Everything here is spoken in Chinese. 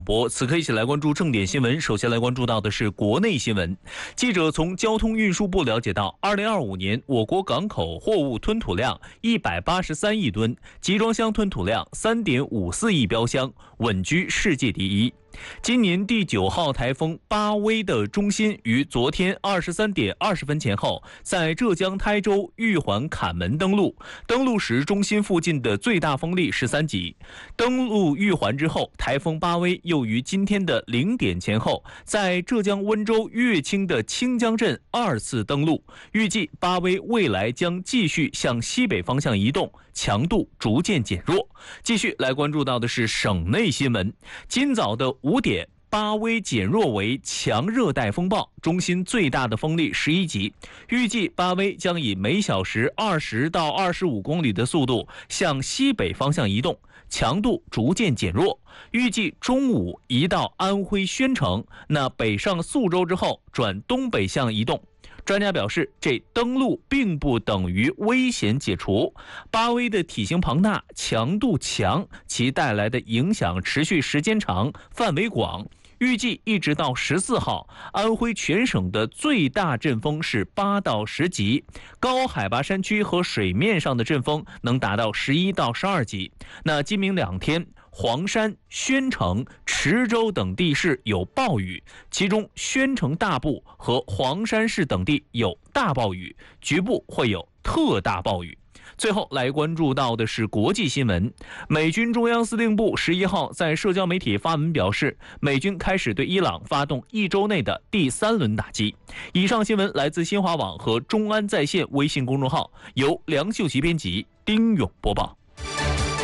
此刻一起来关注正点新闻。首先来关注到的是国内新闻。记者从交通运输部了解到，2025年我国港口货物吞吐量183亿吨，集装箱吞吐量3.54亿标箱，稳居世界第一。今年第9号台风巴威的中心于昨天23点20分前后，在浙江台州玉环坎门登陆。登陆时，中心附近的最大风力13级。登陆玉环之后，台风巴威又于今天的0点前后，在浙江温州乐清的清江镇2次登陆。预计巴威未来将继续向西北方向移动，强度逐渐减弱。继续来关注到的是省内新闻。今早的5点，巴威减弱为强热带风暴，中心最大的风力11级。预计巴威将以每小时20到25公里的速度向西北方向移动，强度逐渐减弱。预计中午移到安徽宣城，那北上宿州之后转东北向移动。专家表示，这登陆并不等于危险解除。巴威的体型庞大，强度强，其带来的影响持续时间长，范围广。预计一直到14号，安徽全省的最大阵风是8到10级，高海拔山区和水面上的阵风能达到11到12级。那今明2天，黄山、宣城、池州等地市有暴雨，其中宣城大部和黄山市等地有大暴雨，局部会有特大暴雨。最后来关注到的是国际新闻。美军中央司令部11号在社交媒体发文表示，美军开始对伊朗发动1周内的第3轮打击。以上新闻来自新华网和中安在线微信公众号，由梁秀琪编辑，丁勇播报。